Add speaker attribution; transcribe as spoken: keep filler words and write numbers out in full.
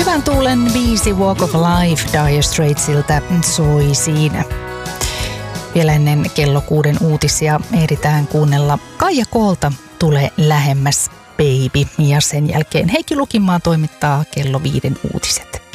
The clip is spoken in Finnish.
Speaker 1: Hyvän tuulen biisi Walk of Life Dire Straitsiltä soi siinä. Vielä ennen kello kuuden uutisia ehditään kuunnella Kaija Koolta Tule lähemmäs baby ja sen jälkeen Heikki Lukimaa toimittaa kello viiden uutiset.